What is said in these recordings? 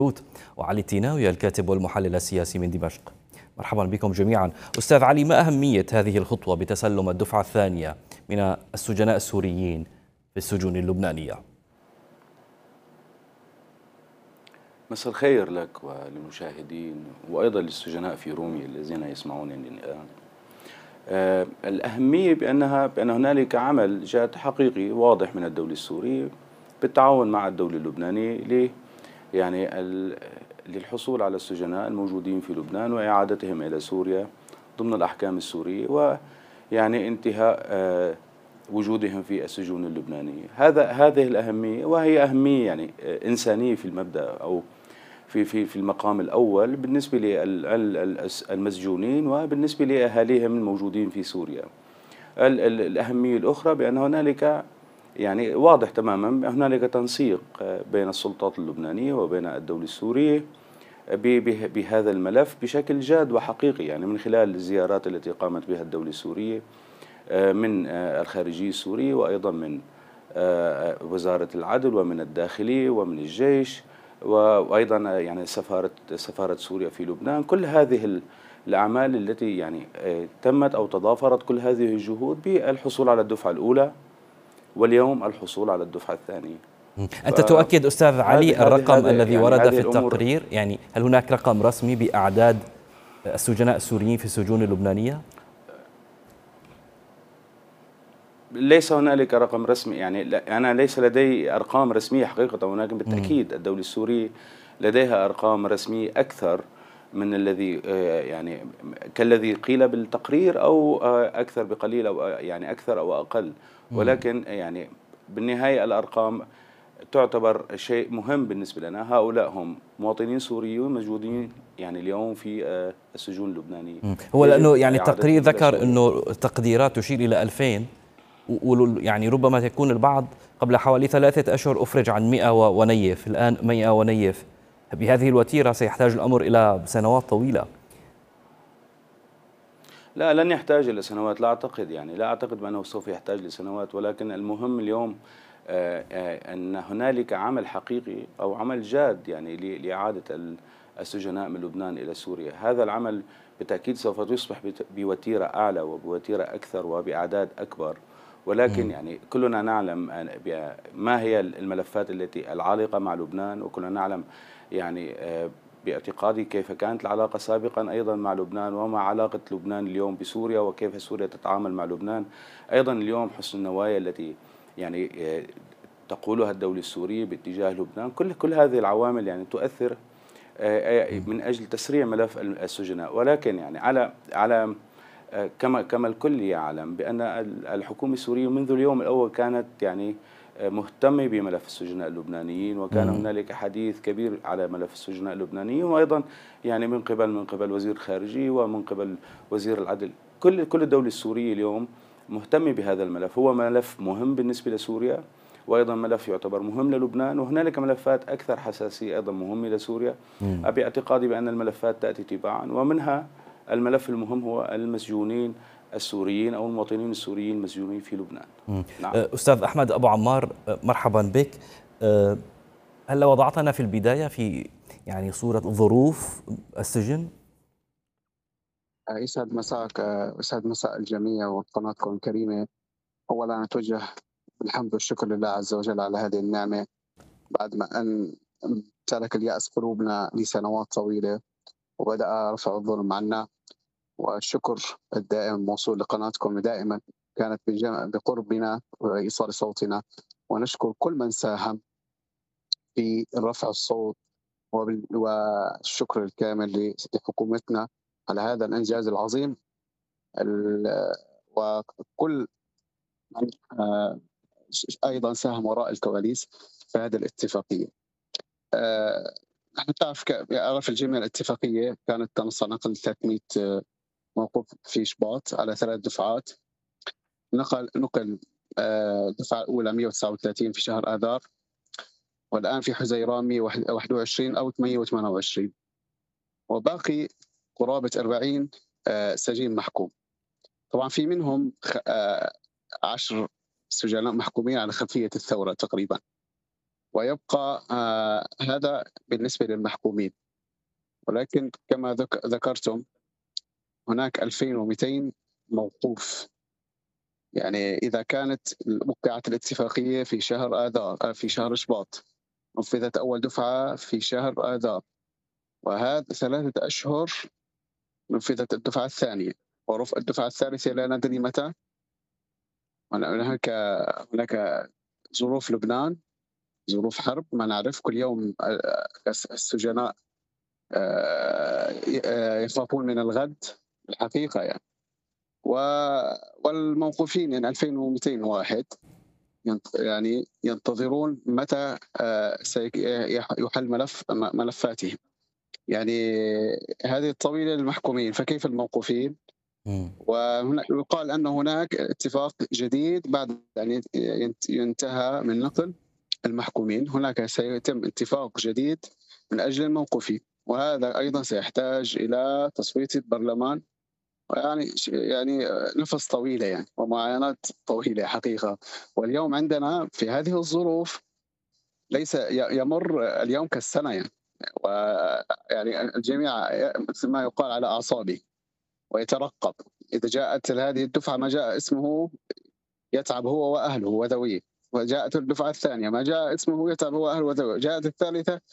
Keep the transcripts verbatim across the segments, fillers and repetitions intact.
بوت وعلي التيناوي الكاتب والمحلل السياسي من دمشق. مرحبا بكم جميعا. أستاذ علي، ما أهمية هذه الخطوة بتسلم الدفعة الثانية من السجناء السوريين في السجون اللبنانية؟ مساء الخير لك وللمشاهدين وأيضا للسجناء في روميا الذين يسمعونني الآن. آه الأهمية بأنها بأن هنالك عمل جاد حقيقي واضح من الدولة السورية بالتعاون مع الدولة اللبنانية ل يعني للحصول على السجناء الموجودين في لبنان وإعادتهم إلى سوريا ضمن الأحكام السورية، ويعني انتهاء آه وجودهم في السجون اللبنانية. هذا هذه الأهمية، وهي أهمية يعني إنسانية في المبدأ أو في في في المقام الأول بالنسبة للمسجونين وبالنسبة لأهاليهم الموجودين في سوريا. الأهمية الأخرى بأن هنالك يعني واضح تماما هنالك تنسيق بين السلطات اللبنانية وبين الدولة السورية بهذا الملف بشكل جاد وحقيقي، يعني من خلال الزيارات التي قامت بها الدولة السورية من الخارجية السورية وأيضا من وزارة العدل ومن الداخلية ومن الجيش وأيضا يعني سفارة سفارة سوريا في لبنان. كل هذه الأعمال التي يعني تمت أو تضافرت كل هذه الجهود بالحصول على الدفعة الأولى، واليوم الحصول على الدفعة الثانية. أنت تؤكد أستاذ علي الرقم الذي يعني ورد في التقرير؟ يعني هل هناك رقم رسمي بأعداد السجناء السوريين في السجون اللبنانية؟ ليس هنالك رقم رسمي، يعني أنا ليس لدي أرقام رسمية حقيقة، ولكن بالتأكيد الدولة السورية لديها أرقام رسمية أكثر من الذي يعني كالذي قيل بالتقرير أو أكثر بقليل أو يعني أكثر أو أقل، ولكن يعني بالنهاية الأرقام تعتبر شيء مهم بالنسبة لنا. هؤلاء هم مواطنين سوريون موجودين يعني اليوم في السجون اللبنانية. هو لأنه يعني التقرير ذكر أنه تقديرات تشير إلى ألفين، ويعني ربما تكون البعض قبل حوالي ثلاثة أشهر أفرج عن مئة ونيف، الآن مئة ونيف. بهذه الوتيرة سيحتاج الأمر إلى سنوات طويلة. لا، لن يحتاج إلى سنوات، لا أعتقد، يعني لا أعتقد بأنه سوف يحتاج لسنوات، ولكن المهم اليوم أن هنالك عمل حقيقي أو عمل جاد يعني لإعادة السجناء من لبنان إلى سوريا. هذا العمل بالتأكيد سوف يصبح بوتيرة أعلى وبوتيرة أكثر وبأعداد أكبر، ولكن يعني كلنا نعلم ما هي الملفات التي العالقة مع لبنان، وكلنا نعلم يعني باعتقادي كيف كانت العلاقة سابقا أيضا مع لبنان وما علاقة لبنان اليوم بسوريا وكيف سوريا تتعامل مع لبنان. أيضا اليوم حسن النوايا التي يعني تقولها الدولة السورية باتجاه لبنان، كل كل هذه العوامل يعني تؤثر من أجل تسريع ملف السجناء. ولكن يعني على على كما كما الكل يعلم بأن الحكومة السورية منذ اليوم الأول كانت يعني مهتمة بملف السجناء اللبنانيين، وكان هنالك حديث كبير على ملف السجناء اللبنانيين، وأيضا يعني من قبل من قبل وزير الخارجية ومن قبل وزير العدل. كل كل الدولة السورية اليوم مهتمة بهذا الملف، هو ملف مهم بالنسبة لسوريا وأيضا ملف يعتبر مهم للبنان، وهنالك ملفات أكثر حساسية أيضا مهمة لسوريا. باعتقادي بأن الملفات تأتي تباعا، ومنها الملف المهم هو المسجونين السوريين أو المواطنين السوريين المسجونين في لبنان. نعم. أستاذ أحمد أبو عمار، مرحبا بك. هل وضعتنا في البداية في يعني صورة ظروف السجن؟ يسعد مساك، يسعد مساء الجميع وقناتكم الكريمة. أولا أتوجه بالحمد والشكر لله عز وجل على هذه النعمة بعد ما أن امتلك اليأس قلوبنا لسنوات طويلة وبدأ رفع الظلم عنا، والشكر الدائم موصول لقناتكم دائما كانت بقربنا وإيصال صوتنا، ونشكر كل من ساهم في رفع الصوت، والشكر الكامل لحكومتنا على هذا الإنجاز العظيم، وكل من أيضا ساهم وراء الكواليس في هذه الاتفاقية. نحن تعرف يعرف الجميع الاتفاقية كانت تنص نقل ثلاثمئة موقوف في شباط على ثلاث دفعات، نقل نقل الدفعة الأولى مئة وتسعة وثلاثين في شهر آذار، والآن في حزيران مئة وواحد وعشرين أو مئة وثمانية وعشرين، وباقي قرابة أربعين سجين محكوم. طبعا في منهم عشر سجناء محكومين على خلفية الثورة تقريبا. ويبقى آه، هذا بالنسبة للمحكومين. ولكن كما ذك- ذكرتم هناك ألفين ومئتين موقوف. يعني إذا كانت وقعت الاتفاقية في شهر آذار آه، في شهر شباط، نفذت أول دفعة في شهر آذار، وهذا ثلاثة أشهر نفذت الدفعة الثانية، ورفع الدفعة الثالثة لا ندري متى. هناك هناك ظروف لبنان، ظروف حرب ما نعرف. كل يوم آه، السجناء آه، آه، يخافون من الغد الحقيقة يعني. و- والموقوفين يعني ألفين ومئتين واحد ينت- يعني ينتظرون متى آه، سيك- يح- يحل ملف م- ملفاتهم. يعني هذه الطويلة للمحكومين، فكيف الموقوفين؟ مم. وهنا يقال أن هناك اتفاق جديد بعد أن ينت- ينتهى من نقل المحكومين. هناك سيتم اتفاق جديد من أجل الموقوفين، وهذا أيضا سيحتاج إلى تصويت البرلمان. يعني يعني نفس طويلة يعني، ومعاناة طويلة حقيقة. واليوم عندنا في هذه الظروف ليس ي- يمر اليوم كالسنة يعني. ويعني الجميع مثل ما يقال على أعصابه ويترقب. إذا جاءت هذه الدفعة ما جاء اسمه يتعب هو وأهله وذويه، وجاءت الدفعة الثانية ما جاء اسمه يتعب هو وأهله وذويه، جاءت الثالثة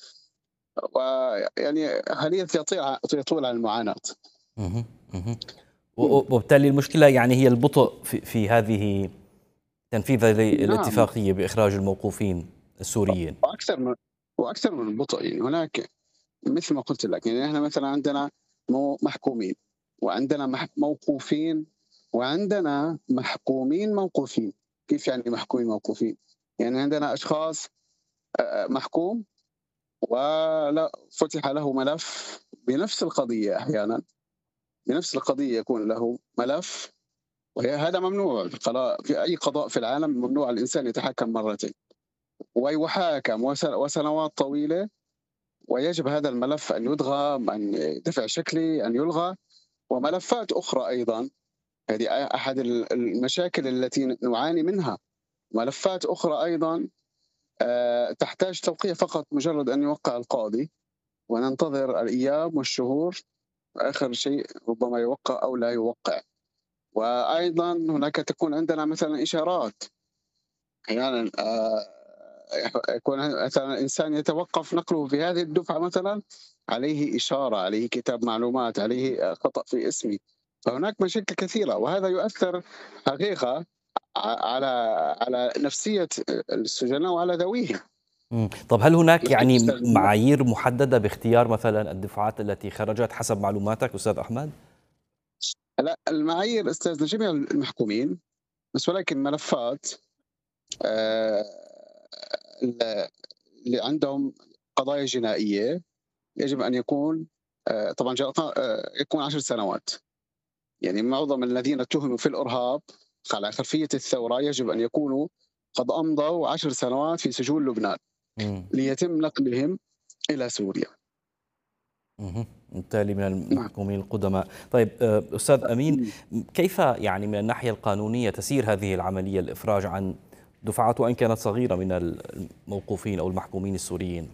ويعني هل يطيل يطول عن المعاناة. مهم. مهم. و- وبالتالي المشكلة يعني هي البطء في, في هذه تنفيذ هذه نعم. الاتفاقية بإخراج الموقوفين السوريين. واكثر من واكثر من البطء يعني. هناك مثل ما قلت لك يعني احنا مثلا عندنا مو- محكومين، وعندنا مح- موقوفين، وعندنا محكومين موقوفين. كيف يعني محكومين موقوفين؟ يعني عندنا اشخاص آه، محكوم ولا فتح له ملف بنفس القضيه. احيانا بنفس القضيه يكون له ملف، وهي هذا ممنوع في القضاء. في اي قضاء في العالم ممنوع الانسان يتحكم مرتين ويحاكم وسن- وسنوات طويله، ويجب هذا الملف أن يدغى، أن دفع شكلي أن يلغى. وملفات أخرى أيضا، هذه أحد المشاكل التي نعاني منها. ملفات أخرى أيضا آه، تحتاج توقيع فقط، مجرد أن يوقع القاضي وننتظر الأيام والشهور، آخر شيء ربما يوقع أو لا يوقع. وأيضا هناك تكون عندنا مثلا إشارات أحيانا آه، يكون مثلا إنسان يتوقف نقله في هذه الدفعة مثلا، عليه إشارة، عليه كتاب معلومات، عليه خطأ في اسمي. فهناك مشاكل كثيرة، وهذا يؤثر حقيقة على على نفسية السجناء وعلى ذويهم. مم. طب هل هناك نحن يعني أستاذ، معايير محددة باختيار مثلا الدفعات التي خرجت حسب معلوماتك أستاذ أحمد؟ لا المعايير أستاذ لجميع المحكومين، بس ولكن ملفات آه، اللي عندهم قضايا جنائية يجب أن يكون آه، طبعا جاء- آه، يكون عشر سنوات. يعني معظم الذين اتهموا في الإرهاب على خلفية الثورة يجب أن يكونوا قد أمضوا عشر سنوات في سجون لبنان مم. ليتم نقلهم إلى سوريا. مهم. بالتالي من نعم. المحكومين القدماء. طيب آه، أستاذ أمين، مم. كيف يعني من الناحية القانونية تسير هذه العملية الإفراج عن دفعات وإن كانت صغيرة من الموقوفين أو المحكومين السوريين؟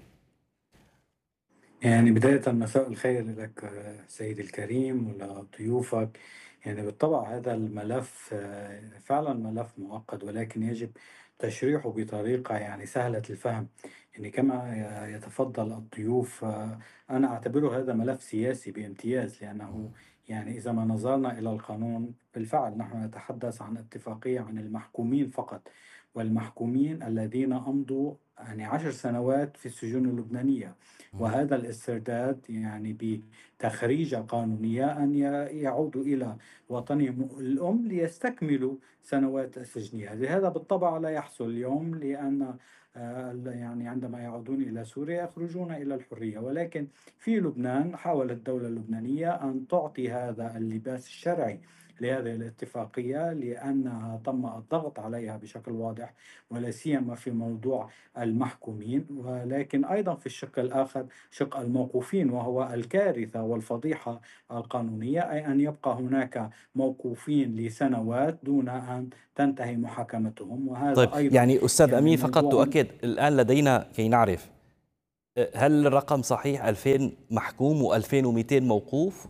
يعني بداية مساء الخير لك آه، سيدي الكريم ولضيوفك. يعني بالطبع هذا الملف آه، فعلا ملف معقد، ولكن يجب تشريحه بطريقة يعني سهلة الفهم. يعني كما يتفضل الضيوف، آه، أنا أعتبره هذا ملف سياسي بامتياز، لأنه يعني إذا ما نظرنا إلى القانون بالفعل نحن نتحدث عن اتفاقية عن المحكومين فقط، والمحكومين الذين أمضوا يعني عشر سنوات في السجون اللبنانية. وهذا الاسترداد يعني بتخريجة قانونية أن يعودوا إلى وطنهم الأم ليستكملوا سنوات سجنها. هذا بالطبع لا يحصل اليوم، لأن آه، يعني عندما يعودون إلى سوريا يخرجون إلى الحرية. ولكن في لبنان حاولت الدولة اللبنانية أن تعطي هذا اللباس الشرعي لهذه الاتفاقية لأنها تم الضغط عليها بشكل واضح، ولا سيما في موضوع المحكومين، ولكن أيضا في الشق الآخر شق الموقوفين، وهو الكارثة والفضيحة القانونية، أي أن يبقى هناك موقوفين لسنوات دون أن تنتهي محاكمتهم، طيب وهذا أيضا يعني أستاذ يعني أمين، فقط موضوع. تؤكد الآن لدينا كي نعرف، هل الرقم صحيح ألفين محكوم و2200 موقوف؟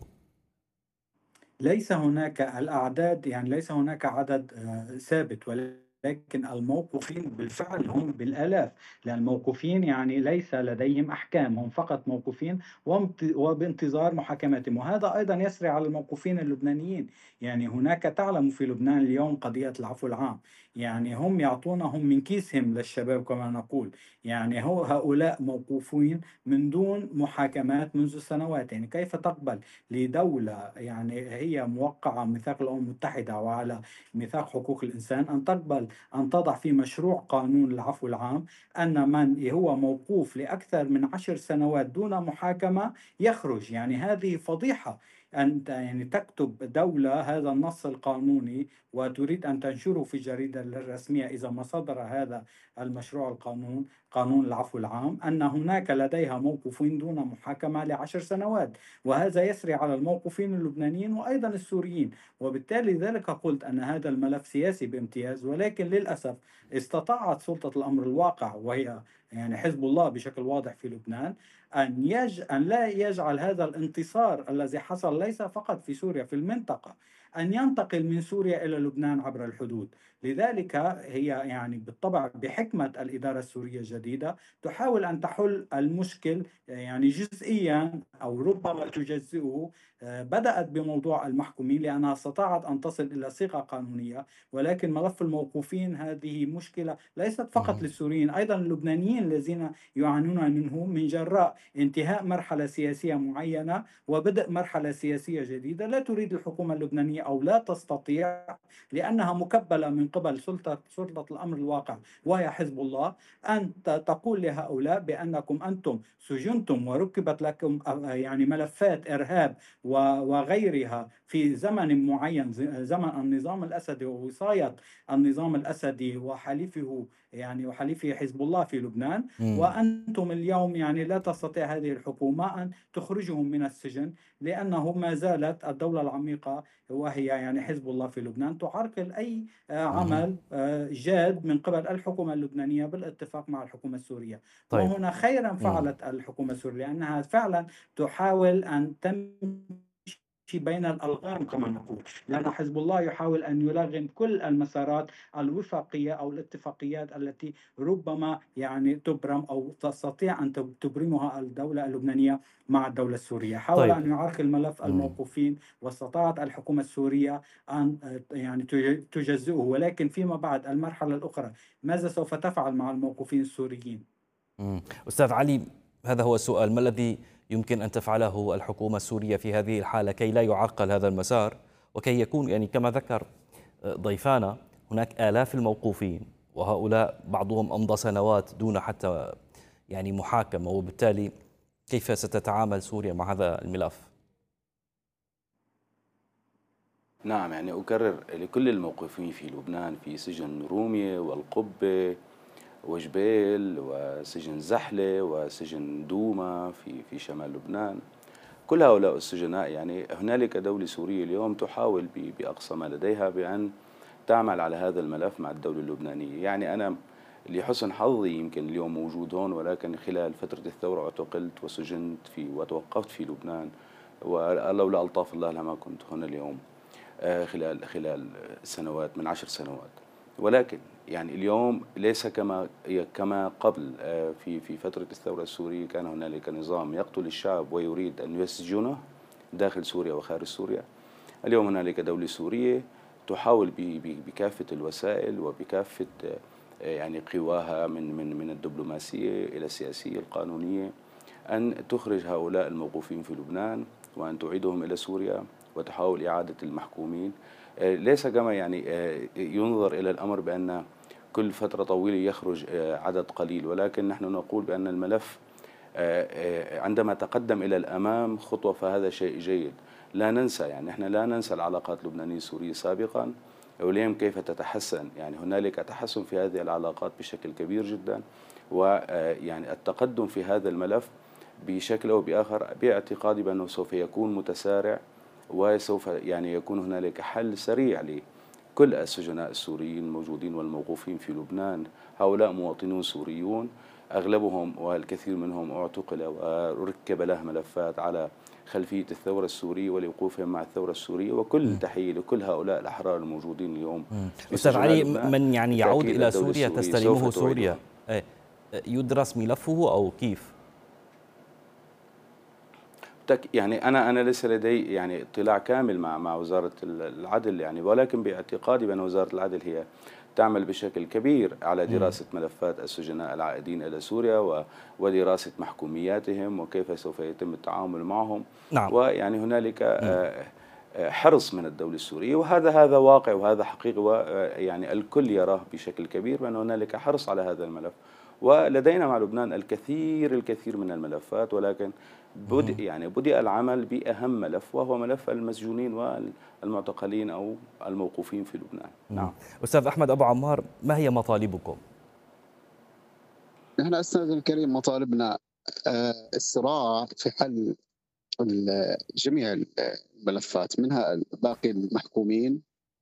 ليس هناك الأعداد، يعني ليس هناك عدد آه، ثابت، ولكن الموقوفين بالفعل هم بالآلاف، لأن الموقوفين يعني ليس لديهم أحكام، هم فقط موقوفين وامت- وبانتظار محاكمتهم. وهذا أيضا يسري على الموقوفين اللبنانيين. يعني هناك تعلم في لبنان اليوم قضية العفو العام، يعني هم يعطونهم من كيسهم للشباب كما نقول. يعني هو هؤلاء موقوفين من دون محاكمات منذ سنوات. يعني كيف تقبل لدولة يعني هي موقعة ميثاق الأمم المتحدة وعلى ميثاق حقوق الإنسان أن تقبل أن تضع في مشروع قانون العفو العام أن من هو موقوف لأكثر من عشر سنوات دون محاكمة يخرج؟ يعني هذه فضيحة. أنت يعني تكتب دولة هذا النص القانوني وتريد أن تنشره في الجريدة الرسمية إذا ما صدر هذا المشروع القانون، قانون العفو العام، أن هناك لديها موقوفين دون محاكمة لعشر سنوات، وهذا يسري على الموقوفين اللبنانيين وأيضا السوريين. وبالتالي ذلك قلت أن هذا الملف سياسي بامتياز، ولكن للأسف استطاعت سلطة الأمر الواقع وهي يعني حزب الله بشكل واضح في لبنان أن يج... أن لا يجعل هذا الانتصار الذي حصل ليس فقط في سوريا، في المنطقة، أن ينتقل من سوريا إلى لبنان عبر الحدود. لذلك هي يعني بالطبع بحكمة الإدارة السورية الجديدة تحاول أن تحل المشكل يعني جزئيا أو ربما تجزئه. آه، بدأت بموضوع المحكومين لأنها استطاعت أن تصل إلى صيغة قانونية، ولكن ملف الموقوفين هذه مشكلة ليست فقط مهم. للسوريين، أيضا اللبنانيين الذين يعانون منه من جراء انتهاء مرحلة سياسية معينة وبدء مرحلة سياسية جديدة لا تريد الحكومة اللبنانية أو لا تستطيع، لأنها مكبلة من قبل سلطة سلطة الأمر الواقع وهي حزب الله، أن تقول لهؤلاء بأنكم أنتم سجنتم وركبت لكم يعني ملفات إرهاب وغيرها في زمن معين، زمن النظام الأسدي ووصاية النظام الأسدي وحليفه يعني وحليفه حزب الله في لبنان، مم. وأنتم اليوم يعني لا تستطيع هذه الحكومة أن تخرجهم من السجن، لأنه ما زالت الدولة العميقة وهي يعني حزب الله في لبنان تعرقل أي مهم. عمل جاد من قبل الحكومة اللبنانية بالاتفاق مع الحكومة السورية. طيب. وهنا خيرا مم. فعلت الحكومة السورية لأنها فعلا تحاول أن تمشي بين الألغام كما نقول، لأن حزب الله يحاول أن يلغم كل المسارات الوفاقية أو الاتفاقيات التي ربما يعني تبرم أو تستطيع أن تبرمها الدولة اللبنانية مع الدولة السورية. حاول طيب. أن يعرقل ملف مم. الموقوفين واستطاعت الحكومة السورية أن يعني تجزئه، ولكن فيما بعد المرحلة الأخرى ماذا سوف تفعل مع الموقوفين السوريين؟ مم. أستاذ علي، هذا هو السؤال: ما الذي يمكن أن تفعله الحكومة السورية في هذه الحالة كي لا يعرقل هذا المسار، وكي يكون يعني كما ذكر ضيفانا هناك آلاف الموقوفين، وهؤلاء بعضهم أمضى سنوات دون حتى يعني محاكمة، وبالتالي كيف ستتعامل سوريا مع هذا الملف؟ نعم، يعني أكرر لكل الموقوفين في لبنان في سجن رومية والقبة وجبيل وسجن زحلة وسجن دوما في في شمال لبنان، كل هؤلاء السجناء يعني هنالك دولة سورية اليوم تحاول بأقصى ما لديها بأن تعمل على هذا الملف مع الدولة اللبنانية. يعني أنا لحسن حظي يمكن اليوم موجود هون، ولكن خلال فترة الثورة اعتقلت وسجنت في وتوقفت في لبنان، ولولا ألطاف الله لما كنت هنا اليوم خلال خلال سنوات من عشر سنوات. ولكن يعني اليوم ليس كما كما قبل. في في فترة الثورة السورية كان هنالك نظام يقتل الشعب ويريد أن يسجنه داخل سوريا وخارج سوريا. اليوم هنالك دولة سورية تحاول بكافة الوسائل وبكافة يعني قواها من من من الدبلوماسية إلى السياسية القانونية أن تخرج هؤلاء الموقوفين في لبنان وأن تعيدهم إلى سوريا وتحاول إعادة المحكومين. ليس كما يعني ينظر إلى الأمر بأن كل فترة طويلة يخرج عدد قليل، ولكن نحن نقول بأن الملف آه، آه، عندما تقدم إلى الأمام خطوة فهذا شيء جيد. لا ننسى يعني إحنا لا ننسى العلاقات اللبنانية السورية سابقا، واليوم كيف تتحسن. يعني هنالك تحسن في هذه العلاقات بشكل كبير جدا، ويعني التقدم في هذا الملف بشكل أو بآخر باعتقادي بأنه سوف يكون متسارع، وسوف يعني يكون هنالك حل سريع لكل السجناء السوريين الموجودين والموقوفين في لبنان. هؤلاء مواطنون سوريون، أغلبهم والكثير منهم اعتقل وركب له ملفات على خلفية الثورة السورية ولوقوفهم مع الثورة السورية. وكل تحية لكل هؤلاء الأحرار الموجودين اليوم مم. في أستاذ سجناء علي، لبنان. من يعني يعود بالتأكيد إلى الدولة سوريا السورية تستلمه سوف سوريا، توعدهم. إيه، يدرس ملفه أو كيف؟ تك- يعني انا انا ليس لدي يعني اطلاع كامل مع مع وزاره العدل يعني، ولكن باعتقادي بان وزاره العدل هي تعمل بشكل كبير على مم. دراسه ملفات السجناء العائدين الى سوريا و- ودراسه محكومياتهم وكيف سوف يتم التعامل معهم. نعم. ويعني هنالك مم. آه، آه، حرص من الدولة السورية، وهذا هذا واقع وهذا حقيقي، ويعني الكل يراه بشكل كبير بأن هنالك حرص على هذا الملف. ولدينا مع لبنان الكثير الكثير من الملفات، ولكن بدأ مم. يعني بدأ العمل بأهم ملف، وهو ملف المسجونين والمعتقلين أو الموقوفين في لبنان. مم. نعم. أستاذ أحمد أبو عمار، ما هي مطالبكم؟ نحن أستاذ الكريم مطالبنا آه، الصراع في حل ال- جميع الملفات، منها باقي المحكومين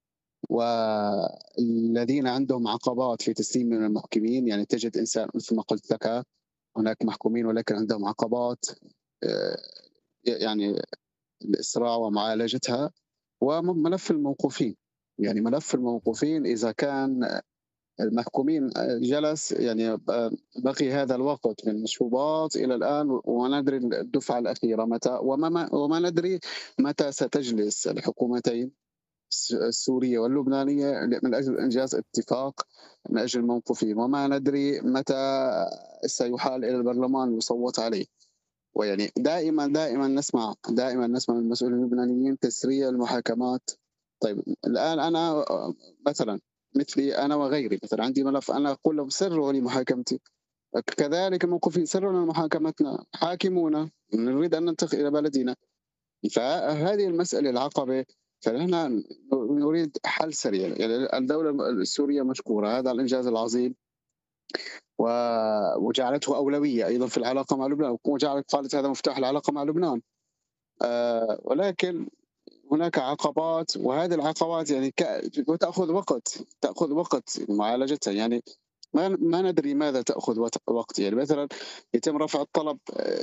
والذين عندهم عقبات في تسليم من المحكمين. يعني تجد إنسان مثل ما قلت لك، هناك محكومين ولكن عندهم عقبات، آه، يعني الإسراع ومعالجتها. وملف الموقوفين، يعني ملف الموقوفين إذا كان المحكومين جلس يعني بقي هذا الوقت من شباط إلى الآن، وما ندري الدفعة الأخيرة متى، وما, وما ندري متى ستجلس الحكومتين السورية واللبنانية من أجل إنجاز اتفاق من أجل الموقوفين، وما ندري متى سيحال إلى البرلمان ويصوت عليه. ويعني دائما دائما نسمع دائما نسمع من المسؤولين اللبنانيين تسريع المحاكمات. طيب الآن أنا مثلا مثلي أنا وغيري، مثلا عندي ملف أنا أقول لهم سروا لي محاكمتي، كذلك الموقوفين سروا لنا محاكمتنا، حاكمونا، نريد أن ننتقل إلى بلدنا. فهذه المسألة العقبة، فنحن نريد حل سريع. يعني الدولة السورية مشكورة هذا الإنجاز العظيم، وجعلته أولوية أيضا في العلاقة مع لبنان، وجعلت قالت هذا مفتاح العلاقة مع لبنان. آه ولكن هناك عقبات، وهذه العقبات يعني تأخذ وقت تأخذ وقت معالجتها. يعني ما ما ندري ماذا تأخذ وقت. يعني مثلا يتم رفع الطلب،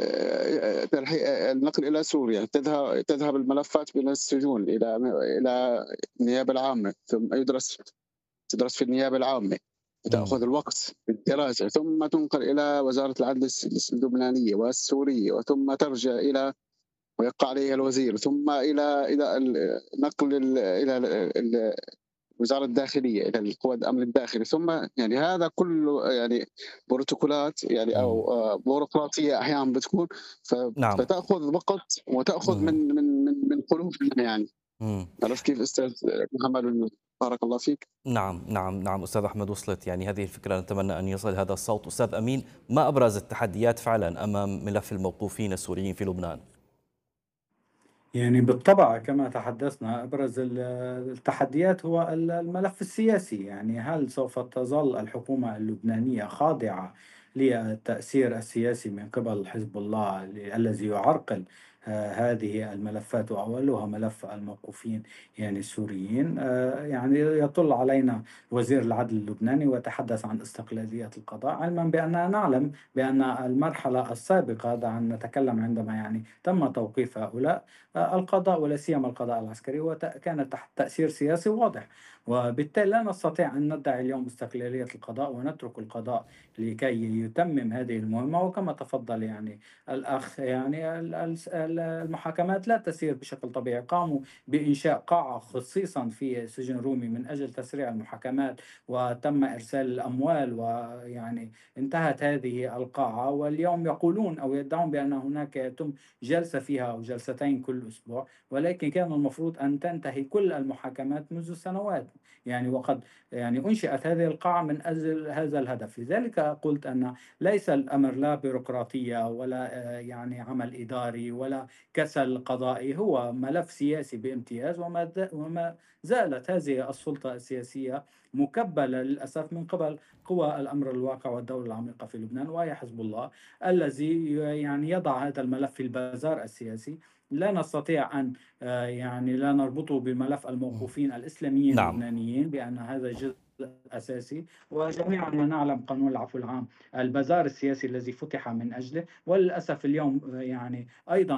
النقل إلى سوريا، تذهب تذهب الملفات من السجون إلى إلى النيابة العامة، ثم يدرس تدرس في النيابة العامة، مم. تأخذ الوقت في الدراسة، ثم تنقل إلى وزارة العدل اللبنانية والسورية، وثم ترجع إلى ويقع عليها الوزير، ثم إلى إلى النقل إلى وزارة الداخلية إلى القوى الأمن الداخلي، ثم يعني هذا كله يعني بروتوكولات يعني مم. أو بيروقراطية أحيانا بتكون، نعم. فتأخذ وقت وتأخذ مم. من من من من قلوبنا. يعني مم. عرفت كيف أستاذ محمد؟ بارك الله فيك. نعم نعم نعم أستاذ أحمد، وصلت يعني هذه الفكرة، نتمنى أن يصل هذا الصوت. أستاذ أمين، ما أبرز التحديات فعلا أمام ملف الموقوفين السوريين في لبنان؟ يعني بالطبع كما تحدثنا أبرز ال- التحديات هو ال- الملف السياسي. يعني هل سوف تظل الحكومة اللبنانية خاضعة للتأثير السياسي من قبل حزب الله ال- الذي يعرقل آه، هذه الملفات، وأولها ملف الموقوفين يعني السوريين. آه، يعني يطل علينا وزير العدل اللبناني ويتحدث عن استقلالية القضاء، علما بأننا نعلم بأن المرحلة السابقة، دعنا نتكلم عندما يعني تم توقيف هؤلاء، القضاء ولا سيما القضاء العسكري وكان تحت تأثير سياسي واضح. وبالتالي لا نستطيع أن ندعي اليوم استقلالية القضاء ونترك القضاء لكي يتمم هذه المهمة. وكما تفضل يعني الأخ، يعني ال- ال- المحاكمات لا تسير بشكل طبيعي. قاموا بإنشاء قاعة خصيصا في سجن رومي من أجل تسريع المحاكمات، وتم إرسال الأموال، ويعني انتهت هذه القاعة، واليوم يقولون أو يدعون بأن هناك يتم جلسة فيها أو جلستين كل أسبوع، ولكن كان المفروض أن تنتهي كل المحاكمات منذ سنوات يعني. وقد يعني أنشئت هذه القاعة من أجل هذا الهدف. لذلك قلت أن ليس الأمر لا بيروقراطية ولا آه، يعني عمل إداري ولا كسل قضائي، هو ملف سياسي بامتياز. وما ز- وما زالت هذه السلطة السياسية مكبلة للأسف من قبل قوى الأمر الواقع والدولة العميقة في لبنان، وهي حزب الله الذي يعني يضع هذا الملف في البازار السياسي. لا نستطيع أن آه، يعني لا نربطه بملف الموقوفين الإسلاميين نعم. اللبنانيين، بأن هذا جزء أساسي. وجميعا ما نعلم قانون العفو العام، البازار السياسي الذي فتح من أجله. وللأسف اليوم آه، يعني أيضا